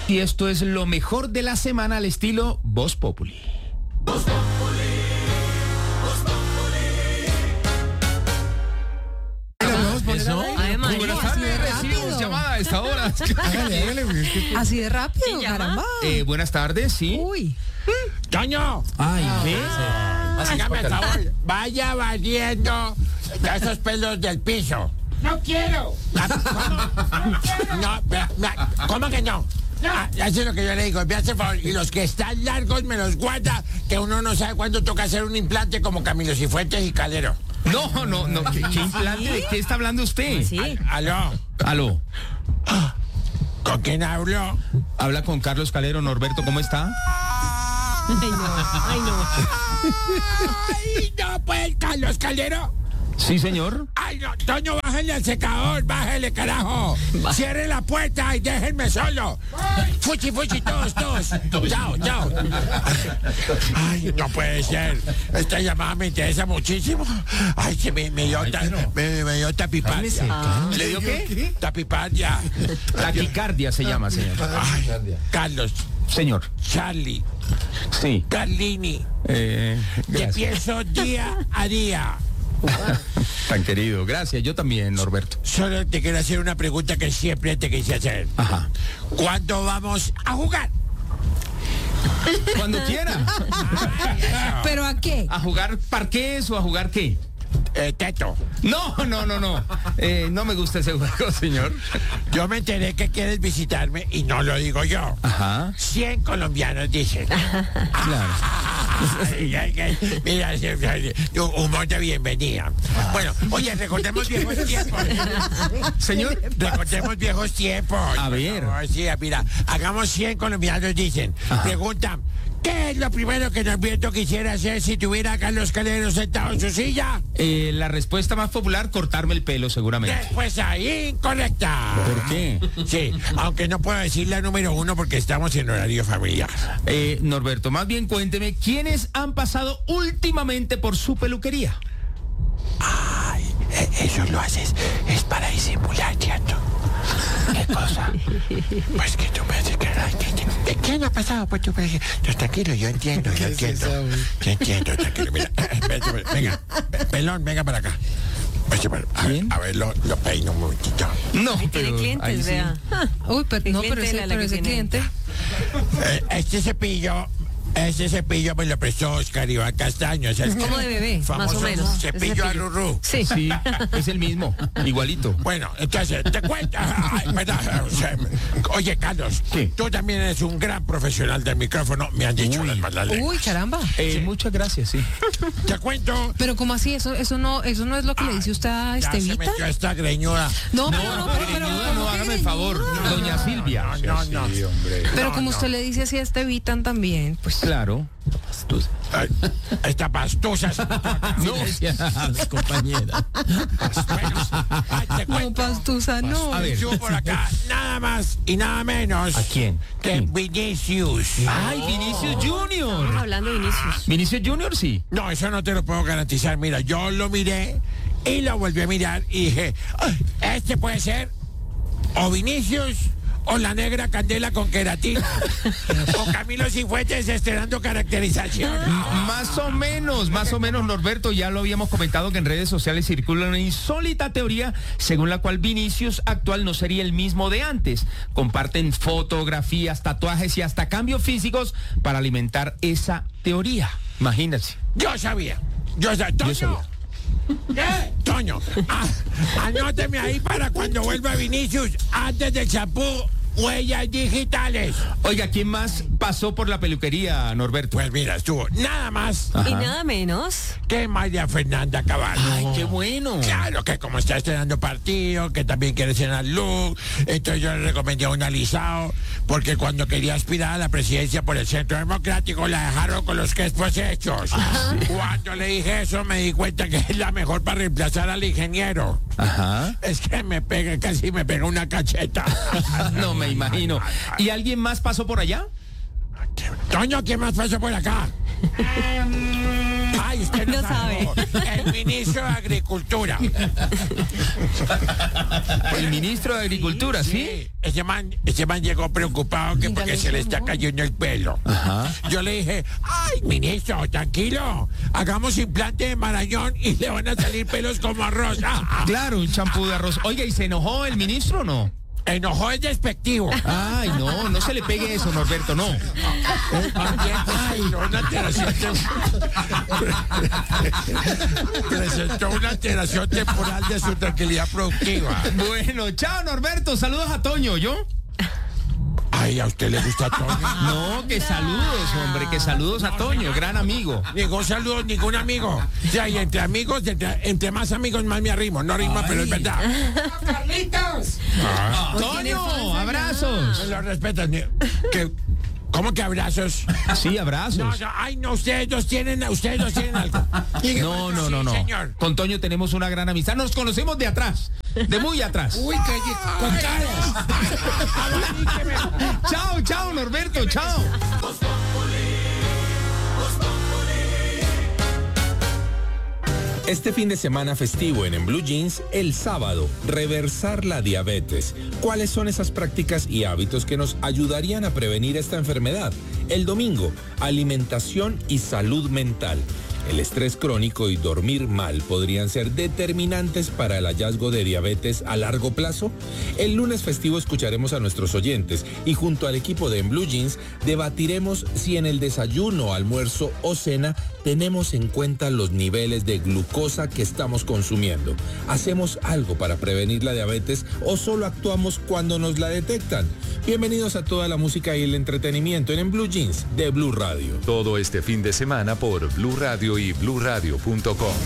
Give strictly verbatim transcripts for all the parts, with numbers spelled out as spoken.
Y esto es lo mejor de la semana al estilo Voz Populi. Voz Populi, Voz Populi. ¿Eso? Ay, muy buenas tardes, recibimos llamada a esta hora. Así de rápido, caramba. Eh, buenas tardes, sí. Uy. ¡Toño! Ay, ¿qué? Hágame el favor, vaya valiendo esos pelos del piso. ¡No quiero! ¿Cómo? No, pero, na- ¿cómo que no? Ah, eso es lo que yo le digo, me hace favor. Y los que están largos me los guarda, que uno no sabe cuándo toca hacer un implante como Camilo Cifuentes y Calero. No, no, no. ¿Qué, qué implante? ¿De qué está hablando usted? Sí. Aló, Aló. ¿con quién hablo? Habla con Carlos Calero. Norberto, ¿cómo está? Ay, no. Ay, no. ¡Ay, no, pues, Carlos Calero! Sí, señor. ¡Ay, no! Toño, bájale al secador, bájale, carajo. Cierre la puerta y déjenme solo. Fuchi, fuchi, todos, todos. Chao, chao. Ay, no puede ser. Esta llamada me interesa muchísimo. Ay, se me, me dio, ta- me, me dio tapipardia. Ah. ¿Le dio qué? Tapipardia. Taquicardia se llama, señor. Ay, Carlos, Señor. Charlie, Sí. Carlini. Eh, Te gracias. pienso día a día. Tan querido. Gracias. Yo también, Norberto. Solo te quiero hacer una pregunta que siempre te quise hacer. Ajá. ¿Cuándo vamos a jugar? Cuando quiera. ¿Pero a qué? ¿A jugar parqués o a jugar qué? Eh, Teto, No, no, no, no. Eh, no me gusta ese juego, señor. yo me enteré que quieres visitarme y no lo digo yo. Ajá. cien colombianos dicen. Claro. Ay, ay, ay, mira, humor de bienvenida. Bueno, oye, recordemos viejos tiempos. Señor. Recordemos viejos tiempos. A ver. Por favor, sí, mira, hagamos cien colombianos dicen. Ajá. Preguntan, ¿qué es lo primero que Norberto quisiera hacer si tuviera a Carlos Calero sentado en su silla? Eh, la respuesta más popular, cortarme el pelo, seguramente. Pues ahí, incorrecta. ¿Por qué? Sí, aunque no puedo decir la número uno porque estamos en horario familiar. Eh, Norberto, más bien cuénteme, ¿quiénes han pasado últimamente por su peluquería? Ay, e- eso lo haces, es para disimular, ¿cierto? ¿Qué cosa? Pues que tú me dices que... ay, que- que- ¿Qué no ha pasado por tu peluquería? No, tranquilo, yo entiendo, yo entiendo. Yo entiendo, tranquilo, mira. Vete, vete, venga, pe- pelón, venga para acá. Vete para- A ver, ¿Bien? a ver, lo, lo peino un momentito. No, Tiene pero ahí clientes, sí. vea. Uy, pero, no, pero ese, clientela la pero que ese tiene. cliente. Eh, este cepillo... Este cepillo me lo prestó Oscar Iván Castaño. Es el Como de bebé, más o famoso menos, ese Cepillo cepillo. a Rurú. Sí. Sí, es el mismo, igualito. Bueno, entonces, te cuento. Ay, verdad, o sea, oye, Carlos, ¿Qué? tú también eres un gran profesional del micrófono, me han dicho Uy. las malas lenguas. Uy, caramba. Eh, Muchas gracias, sí. Te cuento. Pero ¿cómo así? Eso, eso no, eso no es lo que le dice usted a Ya se Estevita. metió esta greñuda. No, No, pero no, pero, pero, greñuda, ¿cómo no, que hágame el greñuda? favor, doña Silvia. No, no, no. Pero No, como no. usted le dice así a Estevitan también, pues. Claro. Ay, esta pastusa. No, compañera. Bueno, ay, te No, cuento. pastusa, no. A ver. Estuvo por acá nada más y nada menos ¿A quién? que ¿Quién? Vinicius. Ay, Vinicius Junior. Estamos hablando de Vinicius. Vinicius Junior, sí. No, eso no te lo puedo garantizar. Mira, yo lo miré y lo volví a mirar y dije, "Ay, este puede ser o Vinicius o la negra Candela con queratina o Camilo Cifuentes estrenando caracterización". Más o menos, más o menos, Norberto, ya lo habíamos comentado que en redes sociales circula una insólita teoría según la cual Vinicius actual no sería el mismo de antes. Comparten fotografías, tatuajes y hasta cambios físicos para alimentar esa teoría. Imagínense. Yo sabía. Yo sabía. Toño. sabía. ¿Qué? Toño, ah, anóteme ahí para cuando vuelva Vinicius antes del champú, huellas digitales. Oiga, ¿quién más pasó por la peluquería, Norberto? Pues mira, estuvo nada más Ajá. Y nada menos. que María Fernanda Cabal. Ay, qué bueno. Claro que como está estrenando partido, que también quiere cenar look, entonces yo le recomendé un alisado, porque cuando quería aspirar a la presidencia por el Centro Democrático la dejaron con los crespos hechos. Cuando le dije eso me di cuenta que es la mejor para reemplazar al ingeniero. Ajá. Es que me pega, casi me pega una cacheta. No me imagino. ¿Y alguien más pasó por allá? Toño, ¿quién más pasó por acá? Ay, Ay, usted no, No sabe. El ministro de Agricultura. El ministro de Agricultura, ¿sí? Ese man, ese man llegó preocupado que porque se le está cayendo el pelo. Ajá. Yo le dije, ay, ministro, tranquilo, hagamos implante de marañón y le van a salir pelos como arroz. Claro, un champú de arroz. Oiga, ¿y se enojó el ministro o no? Enojó es despectivo. Ay, no, no se le pegue eso, Norberto, no. Ay, una alteración presentó una alteración temporal de su tranquilidad productiva. Bueno, chao, Norberto. Saludos a Toño, ¿yo? Ay, ¿a usted le gusta Toño? No, que saludos, hombre, que saludos a Toño, gran amigo. Ningún saludo, ningún amigo. O sea, y entre amigos, entre, entre más amigos, más me arrimo. No rima, pero es verdad. ¡Carlitos! Ah. Toño, abrazos. Me lo respetas. ni- que- ¿Cómo que abrazos? Sí, abrazos. No, no, ay, no, ustedes dos tienen, ustedes dos tienen algo. No, no, no, no. Sí, señor. Con Toño tenemos una gran amistad. Nos conocemos de atrás, de muy atrás. Uy, calle, con caras. Chao, chao, Norberto, chao. Este fin de semana festivo en En Blue Jeans, el sábado, reversar la diabetes. ¿Cuáles son esas prácticas y hábitos que nos ayudarían a prevenir esta enfermedad? El domingo, alimentación y salud mental. El estrés crónico y dormir mal podrían ser determinantes para el hallazgo de diabetes a largo plazo. El lunes festivo escucharemos a nuestros oyentes y junto al equipo de En Blue Jeans debatiremos si en el desayuno, almuerzo o cena tenemos en cuenta los niveles de glucosa que estamos consumiendo. ¿Hacemos algo para prevenir la diabetes o solo actuamos cuando nos la detectan? Bienvenidos a toda la música y el entretenimiento en En Blue Jeans de Blue Radio. Todo este fin de semana por Blue Radio y blue radio punto com.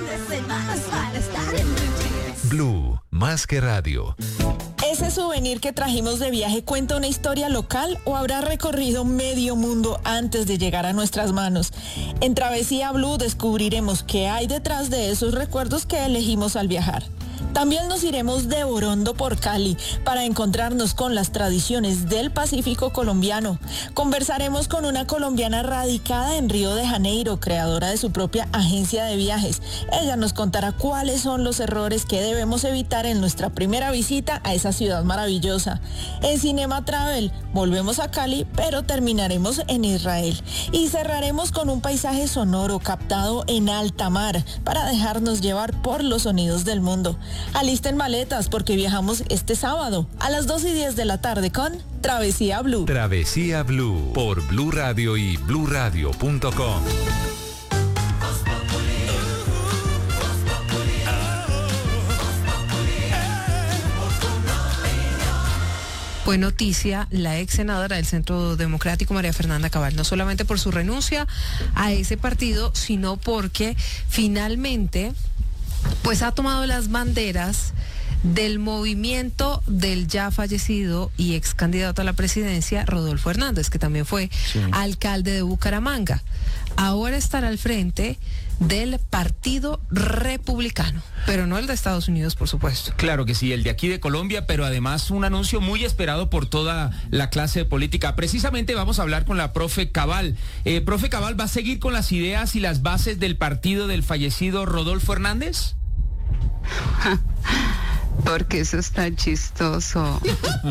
Blue, más que radio. ¿Ese souvenir que trajimos de viaje cuenta una historia local o habrá recorrido medio mundo antes de llegar a nuestras manos? En Travesía Blue descubriremos qué hay detrás de esos recuerdos que elegimos al viajar. También nos iremos de Orondo por Cali para encontrarnos con las tradiciones del Pacífico colombiano. Conversaremos con una colombiana radicada en Río de Janeiro, creadora de su propia agencia de viajes. Ella nos contará cuáles son los errores que debemos evitar en nuestra primera visita a esa ciudad maravillosa. En Cinema Travel volvemos a Cali, pero terminaremos en Israel. Y cerraremos con un paisaje sonoro captado en alta mar para dejarnos llevar por los sonidos del mundo. Alisten maletas porque viajamos este sábado a las dos y diez de la tarde con Travesía Blue. Travesía Blue por Blue Radio y blue radio punto com. Fue noticia la ex senadora del Centro Democrático, María Fernanda Cabal, no solamente por su renuncia a ese partido, sino porque finalmente pues ha tomado las banderas del movimiento del ya fallecido y ex candidato a la presidencia, Rodolfo Hernández, que también fue sí. alcalde de Bucaramanga. Ahora estará al frente del Partido Republicano, pero no el de Estados Unidos, por supuesto. Claro que sí, el de aquí de Colombia, pero además un anuncio muy esperado por toda la clase política. Precisamente vamos a hablar con la profe Cabal. Eh, profe Cabal, ¿va a seguir con las ideas y las bases del partido del fallecido Rodolfo Hernández? Porque eso es tan chistoso.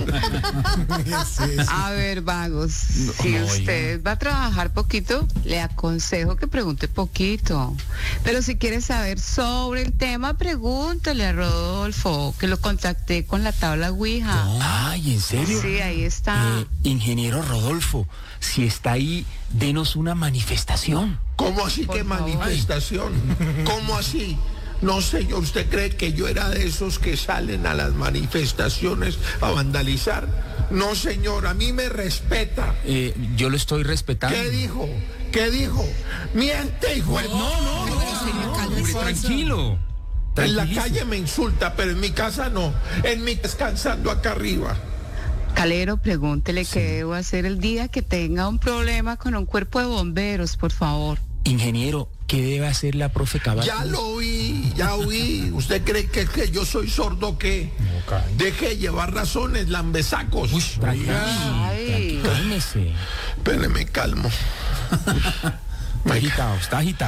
A ver, vagos, no, si no, usted oiga. va a trabajar poquito, le aconsejo que pregunte poquito. Pero si quiere saber sobre el tema, pregúntele a Rodolfo, que lo contacté con la tabla Ouija. No. Ay, ¿en serio? Sí, ahí está. Eh, ingeniero Rodolfo, si está ahí, denos una manifestación. ¿Cómo así Por que favor. manifestación? ¿Cómo así? No, señor, ¿usted cree que yo era de esos que salen a las manifestaciones a vandalizar? No, señor, a mí me respeta. Eh, yo lo estoy respetando. ¿Qué dijo? ¿Qué dijo? Miente, hijo. No, no, no, no señor, hombre, tranquilo. En la calle me insulta, pero en mi casa no. En mi descansando acá arriba. Calero, pregúntele sí. qué debo hacer el día que tenga un problema con un cuerpo de bomberos, por favor. Ingeniero, ¿qué debe hacer la profe Cabal? Ya lo oí, ya oí. ¿Usted cree que, que yo soy sordo o qué? No, deje de llevar razones, lambesacos. Uy, tranquilo, cálmese. Espere, me calmo. Está agitado, está agitado.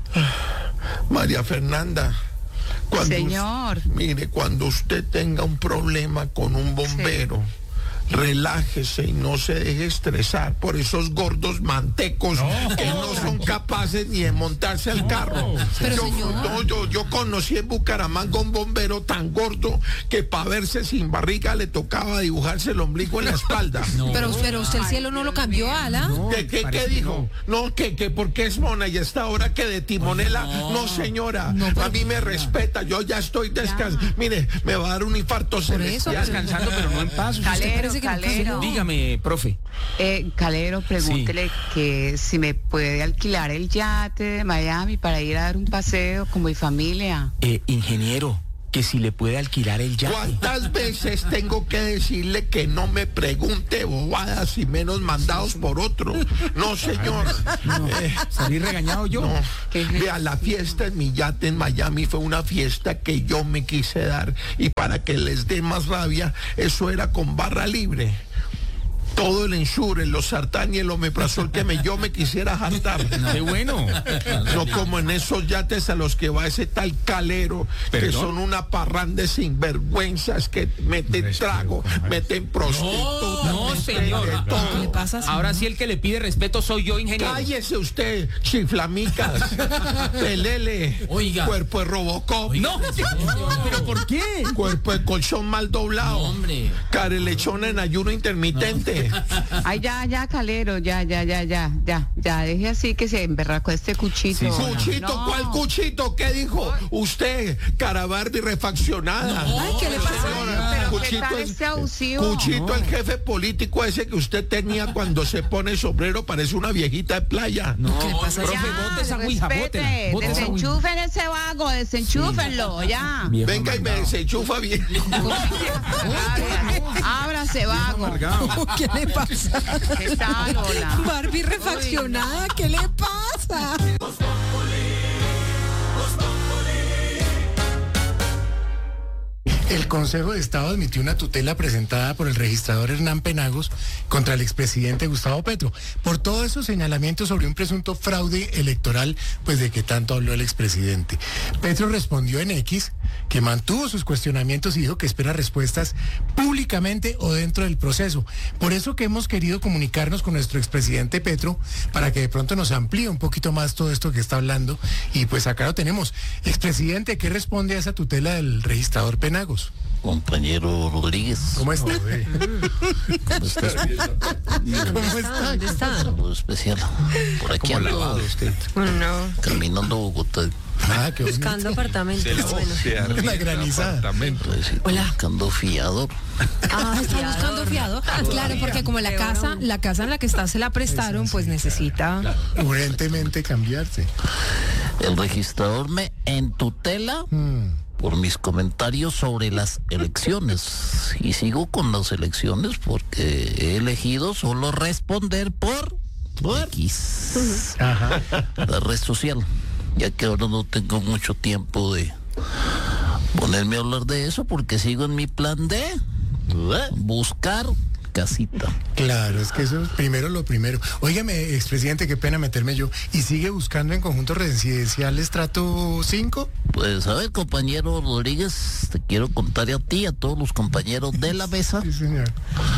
María Fernanda. Cuando Señor. us- mire, cuando usted tenga un problema con un bombero, relájese y no se deje estresar por esos gordos mantecos que no son capaces ni de montarse al carro. Pero, yo, señor. no, yo, yo conocí en Bucaramanga un bombero tan gordo que para verse sin barriga le tocaba dibujarse el ombligo en la espalda. Pero, pero usted el cielo no lo cambió, Ala. ¿Qué, qué, qué dijo? No, que, que porque es mona y está ahora que de timonela. No, señora, a mí me respeta, yo ya estoy descansando. Mire, me va a dar un infarto Por eso, celestial. Descansando, pero no en paz. ¿Usted Calero, parece que no Calero. canceló? Dígame, profe. Eh, Calero, pregúntele que si me puede alquilar el yate de Miami para ir a dar un paseo con mi familia. Eh, ingeniero, que si le puede alquilar el yate. ¿Cuántas veces tengo que decirle que no me pregunte bobadas y menos mandados por otro? No, señor. Eh, Salí regañado yo. no. Vea, la fiesta en mi yate en Miami fue una fiesta que yo me quise dar. Y para que les dé más rabia, eso era con barra libre. Todo el ensure, los sartán y el omeprazol que me, yo me quisiera jartar. Qué bueno. No como en esos yates a los que va ese tal Calero, que ¿Perdón? son una parranda de sinvergüenzas que meten trago, meten prostitutas. No, meten señor. de todo. ¿Qué le pasa, señor? Ahora sí el que le pide respeto soy yo, ingeniero. Cállese usted, chiflamicas, pelele, Oiga. cuerpo de Robocop, No, pero ¿por qué? cuerpo de colchón mal doblado, Hombre. carelechona en ayuno intermitente. Ay, ya, ya, Calero, ya, ya, ya, ya, ya, ya, deje así que se emberracó este cuchito. Cuchito, No. ¿cuál cuchito? ¿Qué dijo? Usted, cara Barbie refaccionada. Ay, ¿qué le pasa? Señora, Pero ¿qué Cuchito tal es- este abusivo? Cuchito, el jefe político ese que usted tenía cuando se pone sombrero, parece una viejita de playa. No, ¿Qué le pasa? profe, Ya, bote esa ouija, respete, bótela, bote esa ouija. desenchufen ese vago, desenchúfenlo, ya. Viejo Venga y me amargado. desenchufa bien. Ábrase, vago. ¿Qué le pasa? ¿Qué tal, hola? Barbie refaccionada, ¿qué le pasa? El Consejo de Estado admitió una tutela presentada por el registrador Hernán Penagos contra el expresidente Gustavo Petro por todos esos señalamientos sobre un presunto fraude electoral, pues de que tanto habló el expresidente. Petro respondió en X que mantuvo sus cuestionamientos y dijo que espera respuestas públicamente o dentro del proceso. Por eso que hemos querido comunicarnos con nuestro expresidente Petro para que de pronto nos amplíe un poquito más todo esto que está hablando. Y pues acá lo tenemos. Expresidente, ¿qué responde a esa tutela del registrador Penagos? Compañero Rodríguez, ¿Cómo está? ¿cómo estás? ¿Cómo está? ¿Dónde está? Saludo especial. Por aquí Como ando, lavado usted. Bueno, no. caminando a Bogotá. Ah, qué bonito. Buscando apartamentos. Bueno. Una granizada. Pues, sí, Hola. buscando fiador. Ah, está buscando fiado. Ah, claro, porque como la casa, la casa en la que está se la prestaron, pues necesita. Urgentemente cambiarse. El registrador me entutela por mis comentarios sobre las elecciones. Y sigo con las elecciones porque he elegido solo responder por X, Ajá. la red social, ya que ahora no tengo mucho tiempo de ponerme a hablar de eso porque sigo en mi plan de buscar casita. Claro, es que eso es primero lo primero. Óigame, expresidente, qué pena meterme yo. ¿Y sigue buscando en conjuntos residenciales estrato cinco? Pues a ver, compañero Rodríguez, te quiero contar a ti, a todos los compañeros de la mesa, Sí, señor.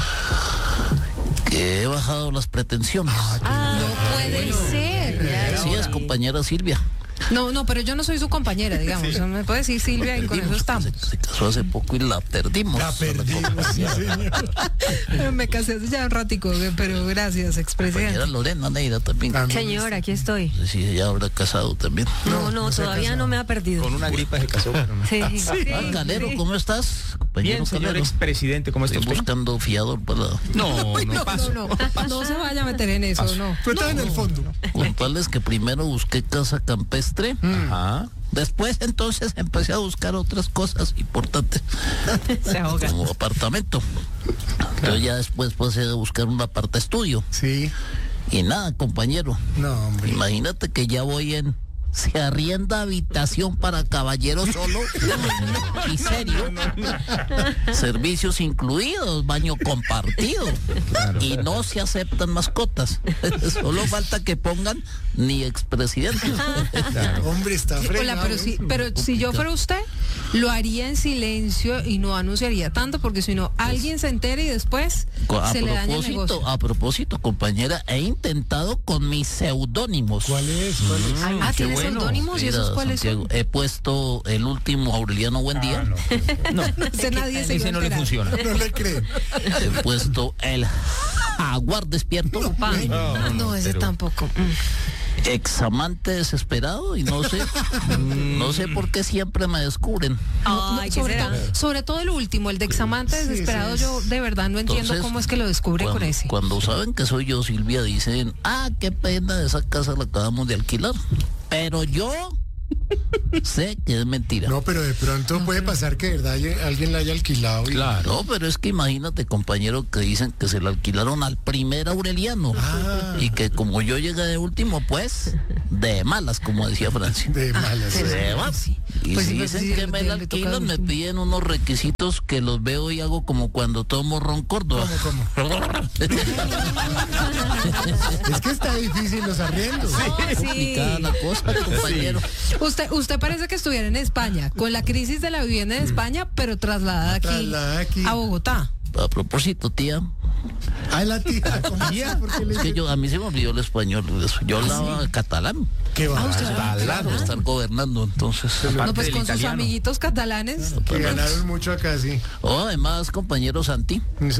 que he bajado las pretensiones. No puede ser. Así es, compañera Silvia. No, no, pero yo no soy su compañera, digamos. No me puede decir Silvia y con eso Perdimos, estamos. Se, se casó hace poco y la perdimos. La perdimos, sí, señor. Pero me casé hace ya un ratico, pero gracias, expresidente. Compañera Lorena Neira también. A mí- Señor, aquí estoy. No sé si ella habrá casado también. No, No, no, no se ha todavía casado. no me ha perdido. Con una gripa se casó, pero no. Sí, sí, Ah, Calero, sí. ¿cómo estás? Compañero Bien, señor Calero. expresidente, ¿cómo está Estoy usted? buscando fiador para No, no, No, paso. no, no, no se vaya a meter en eso, no. Pero estaba en el fondo. contarles que primero busqué casa campestre. Ajá. Después entonces empecé a buscar otras cosas importantes Se ahoga. como apartamento. Yo ya después pasé a buscar un aparta estudio. Sí. Y nada, compañero. No, hombre. Imagínate que ya voy en se arrienda habitación para caballeros solo y serio, servicios incluidos, baño compartido, y no se aceptan mascotas. Solo falta que pongan ni expresidente. Hombre, está fregado. Hola, pero si, pero si yo fuera usted, lo haría en silencio y no anunciaría tanto, porque si no, alguien se entera y después A se le daña el propósito, negocio. a propósito, compañera, he intentado con mis seudónimos. ¿Cuál es? ¿Cuál es? Ah, qué ¿tiene bueno. seudónimos? ¿Y Mira, esos cuáles Santiago, son? he puesto el último Aureliano Buendía. No, Ese nadie se iba ese a no le enterar. funciona. No le creen. He puesto el jaguar despierto. Pa. No, ese tampoco. Mm. Examante desesperado y no sé, no sé por qué siempre me descubren. No, Ay, ¿qué sobre, será? to- sobre todo el último, el de examante Sí, desesperado, sí. yo de verdad no entiendo Entonces, cómo es que lo descubre cuando, con ese. Cuando saben que soy yo, Silvia, dicen, ah, qué pena, esa casa la acabamos de alquilar. Pero yo sé que es mentira. No, pero de pronto puede pasar que de verdad haya- alguien la haya alquilado. Y... No, pero es que imagínate, compañero, que dicen que se la alquilaron al primer Aureliano. Ah. Y que como yo llegué de último, pues, de malas, como decía Francia. De malas. De malas. Y Pues si sí, pues dicen sí, que me la le toca de alquilan, me último. piden unos requisitos que los veo y hago como cuando tomo ron Córdoba. Es que está difícil los arriendos. Complicada la cosa, compañero. Usted, usted parece que estuviera en España, con la crisis de la vivienda en España, pero trasladada aquí, Trasladada aquí. a Bogotá. A propósito, tía, Ay, la tía. ¿Cómo tía? ¿Por qué le es que yo, a mí se me olvidó el español. Yo hablaba catalán ¿Qué va? usted habla para estar gobernando, entonces. No, pues del con sus italiano. amiguitos catalanes. Que ganaron mucho acá, sí. Oh, además, compañero Santi,